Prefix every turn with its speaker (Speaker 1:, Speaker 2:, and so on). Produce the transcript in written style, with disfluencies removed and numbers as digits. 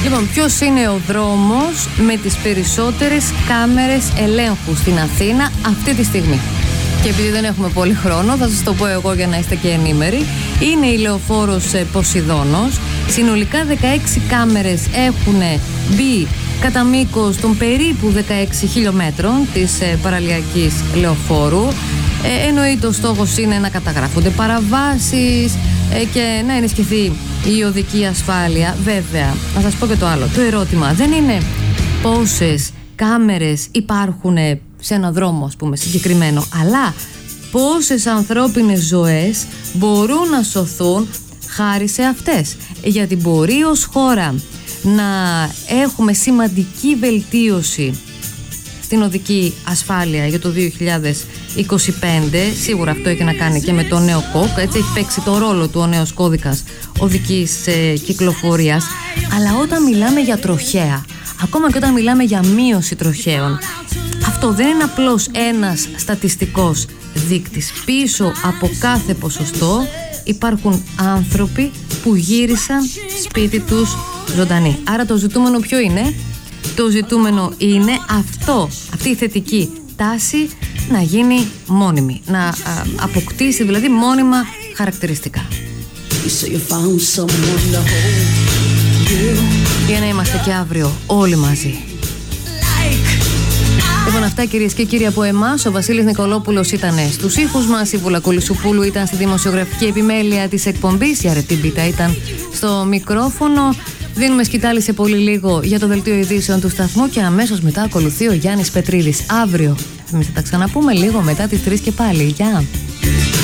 Speaker 1: Λοιπόν, ποιος είναι ο δρόμος με τις περισσότερες κάμερες ελέγχου στην Αθήνα αυτή τη στιγμή? Και επειδή δεν έχουμε πολύ χρόνο, θα σας το πω εγώ για να είστε και ενήμεροι. Είναι η λεωφόρος Ποσειδώνος. Συνολικά 16 κάμερες έχουν μπει κατά μήκος των περίπου 16 χιλιόμετρων της παραλιακής λεωφόρου. Εννοείται ο στόχος είναι να καταγράφονται παραβάσεις και να ενισχυθεί η οδική ασφάλεια. Βέβαια, να σας πω και το άλλο. Το ερώτημα δεν είναι πόσες κάμερες υπάρχουν σε ένα δρόμο, ας πούμε, συγκεκριμένο, αλλά πόσες ανθρώπινες ζωές μπορούν να σωθούν χάρη σε αυτές. Γιατί μπορεί ως χώρα να έχουμε σημαντική βελτίωση στην οδική ασφάλεια για το 2025. Σίγουρα αυτό έχει να κάνει και με το νέο ΚΟΚ. Έτσι έχει παίξει το ρόλο του ο νέος κώδικας οδικής κυκλοφορίας. Αλλά όταν μιλάμε για τροχαία, ακόμα και όταν μιλάμε για μείωση τροχαίων, αυτό δεν είναι απλώς ένας στατιστικός δείκτης. Πίσω από κάθε ποσοστό υπάρχουν άνθρωποι που γύρισαν σπίτι τους ζωντανοί. Άρα το ζητούμενο ποιο είναι? Το ζητούμενο είναι αυτή η θετική τάση να γίνει μόνιμη, να αποκτήσει δηλαδή μόνιμα χαρακτηριστικά. Για να είμαστε και αύριο όλοι μαζί. Λοιπόν, αυτά κυρίες και κύριοι από εμάς. Ο Βασίλης Νικολόπουλος ήταν στους ήχους μας, η Βούλα Κολυσοπούλου ήταν στη δημοσιογραφική επιμέλεια της εκπομπής, η Αρετή Μπίτα ήταν στο μικρόφωνο. Δίνουμε σκητάλη σε πολύ λίγο για το δελτίο ειδήσεων του σταθμού και αμέσως μετά ακολουθεί ο Γιάννης Πετρίδης. Αύριο εμείς θα τα ξαναπούμε λίγο μετά τις 3 και πάλι. Γεια!